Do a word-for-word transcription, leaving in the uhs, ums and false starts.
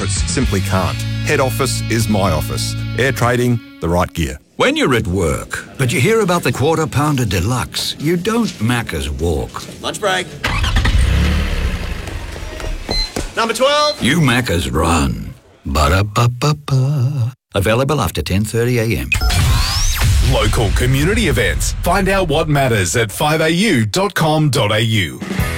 corporates simply can't. Head office is my office. Air trading, the right gear. When you're at work, but you hear about the Quarter Pounder Deluxe, you don't Macca's walk. Lunch break. Number twelve. You Macca's run. Ba-da-ba-ba-ba. Available after ten thirty a m. Local community events. Find out what matters at five a u dot com dot a u.